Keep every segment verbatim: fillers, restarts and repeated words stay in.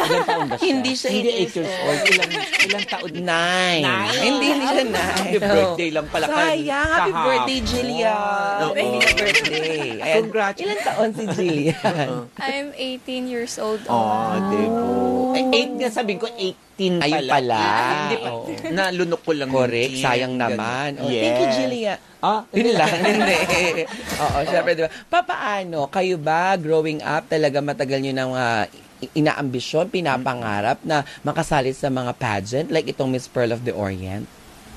Ilang taon ba siya? Hindi siya Hindi eight eight years old. Ilang, ilang taon? Nine. Nine? Hindi, hindi siya nine. Happy birthday lang pala. Sayang. Happy kahapon. birthday, Jillian. Oo. Happy birthday. Ayan. Congrats. Ilang taon si Jillian? I'm eighteen years old. Oh, diba? Eh, eight nga sabihin ko, eighteen pala. Ayun pala. Hindi pa. Oo. Nalunok ko lang. Correct. yung Sayang chin. naman. Oh, Yes. Thank you, Jillian. Ah, Yun lang, hindi. Oo, syempre, di ba? Papaano? Kayo ba, growing up, talaga matagal nyo nang uh, inaambisyon, pinapangarap na makasali sa mga pageant like itong Miss Pearl of the Orient?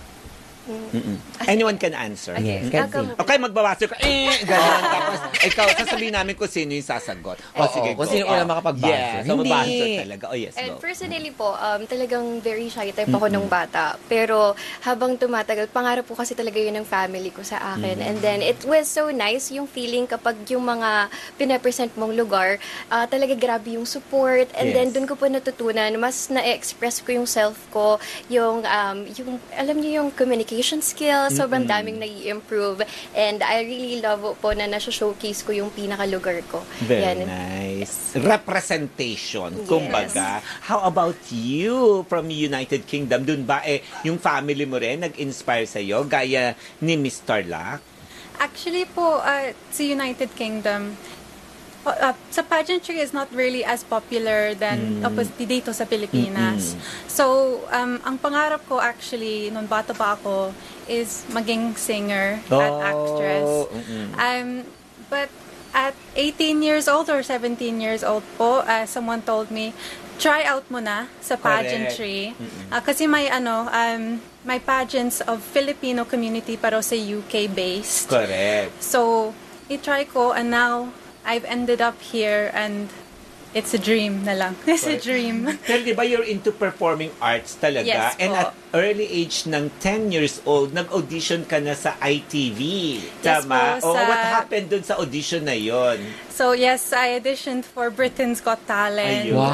Mm-mm. Anyone can answer. Yes, Mm-mm. kasi. Okay, magbabasa ka. Eh, ganun. Tapos, ikaw, sasabihin namin kung sino yung sasagot. O, Oo, sige, kung go. sino una Oh. makapag-buzzer. Yes, so Hindi. mabuzzer talaga. Oh, yes, And go. personally po, um, talagang very shy type ako nung bata. Pero habang tumatagal, pangarap po kasi talaga yun ng family ko sa akin. And then it was so nice yung feeling kapag yung mga pinapresent mong lugar, uh, talaga grabe yung support. And Yes. then dun ko po natutunan, mas na-express ko yung self ko, yung, um, yung alam niyo yung communication skills, sobrang daming nai-improve. And I really love po na nasa-showcase ko yung pinakalugar ko. Very Yan. nice. Representation, Yes. kumbaga. How about you from United Kingdom? Dun ba eh, yung family mo rin nag-inspire sa'yo, gaya ni Mister Lack? Actually po, uh, sa United Kingdom, uh, uh, sa pageantry is not really as popular than opposite dito sa Pilipinas. So, um, ang pangarap ko actually, nung bata pa ako, is maging singer at Oh, actress. mm-mm. Um, but at eighteen years old or seventeen years old po, uh, someone told me, try out mo na sa pageantry. Uh, kasi may ano, um, may pageants of Filipino community pero sa U K-based. Correct. So, i-try ko and now I've ended up here and it's a dream na lang. It's a dream. Pero di ba you're into performing arts talaga? Yes And po. at early age ng ten years old, nag-audition ka na sa I T V. Yes Tama? po, Oh, sa- what happened dun sa audition na yon? So, yes, I auditioned for Britain's Got Talent. Ayun.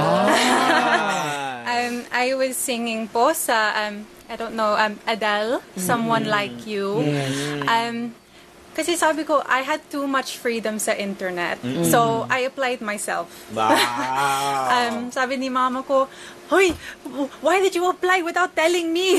Wow. Um, I was singing po sa, um, I don't know, um, Adele, Someone Like You. Um, kasi sabi ko, I had too much freedom sa internet. So, I applied myself. Wow. Um, sabi ni mama ko, Hoy, why did you apply without telling me?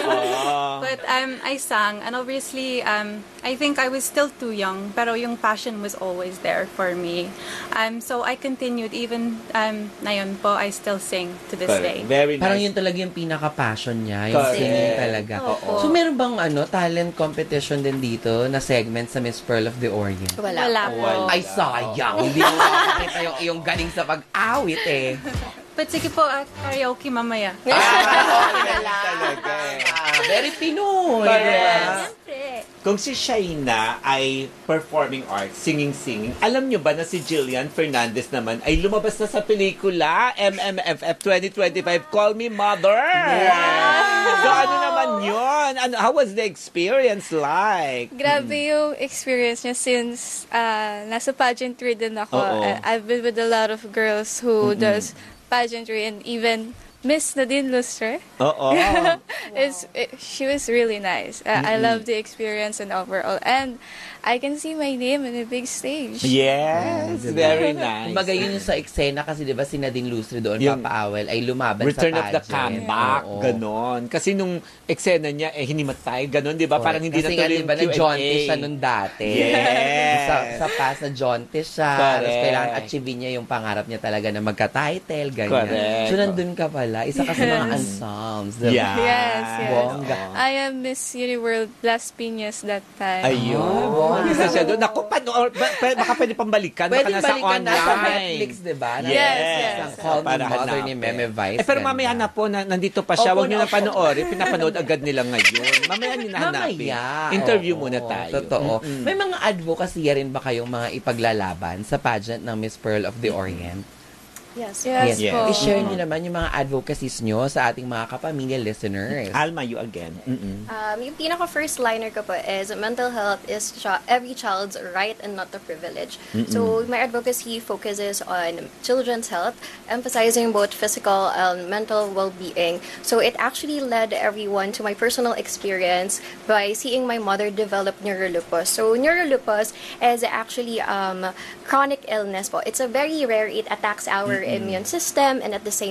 Oo. But um, I sang, and obviously, um, I think I was still too young, pero yung passion was always there for me. Um, so I continued, even um, ngayon po, I still sing to this Correct. day. Very nice. Parang yun talaga yung pinaka-passion niya, yung Correct. singing talaga. Opo. So, meron bang ano, talent competition din dito na segment sa Miss Pearl of the Orient? Wala, Wala po. po. Ay, sayang. Hindi mo makakita yung iyong galing sa pag-awit eh. But sige po, uh, karaoke mamaya. Ah, talaga. Ah, very Pinoy. Correct. Siyempre. Kung si Shaina ay performing arts, singing-singing, alam nyo ba na si Jillian Fernandez naman ay lumabas na sa pelikula M M F F twenty twenty-five, Call Me Mother? Wow! So ano naman yun? Ano, how was the experience like? Grabe yung experience niya since uh, nasa pageantry din ako. Oo. Uh, I've been with a lot of girls who does pageantry and even Miss Nadine Lustre. Oo. It's, it, she was really nice. Uh, I love the experience and overall. And I can see my name in a big stage. Yes, very nice. Kumbaga yun yung sa eksena kasi di ba si Nadine Lustre doon, Yung Papa Awel, ay lumaban Return sa of the pageant. Comeback, Oo. ganon. Kasi nung eksena niya, eh, hinimatay, ganon, di ba? Parang hindi kasi natuloy nga, yung diba, Q and A. na-jaundice siya nun dati. Yes. Sa, sa past na jaundice siya. Correct. Tapos kailangan achieve niya yung pangarap niya talaga na magka-title, ganyan. Correct. So, nandun ka pala. Isa ka sa mga ensembles. Diba? Yeah. Yes, yes. Bongga. I am Miss Uniworld Las Piñas that time. Ayun. Oh, Isa siya doon. Naku, panoor, ba- pa- baka pwede pambalikan. Pwede baka nasa balikan online. na sa Netflix, di ba? Yes. yes. Ang Call Me Para Mother ni hanapin. Meme Vice. Eh, pero ganda. mamaya na po, na, nandito pa siya. Opo, Huwag nyo na opo. panoorin. Pinapanood agad nila ngayon. Mamaya nyo na hanapin. Mamaya. Interview Oo, muna tayo. Totoo. Mm-mm. May mga advocacy rin ba kayong mga ipaglalaban sa pageant ng Miss Pearl of the Orient? Yes, yes, Yes. po. I-share niyo naman yung mga advocacies nyo sa ating mga kapamilya listeners. Alma, you again. Mm-mm. Um, yung pinaka first liner ko po is mental health is ch- every child's right and not a privilege. So my advocacy focuses on children's health, emphasizing both physical and mental well-being. So it actually led everyone to my personal experience by seeing my mother develop neurolupus. So neurolupus is actually um, chronic illness po. It's a very rare, it attacks our immune system and at the same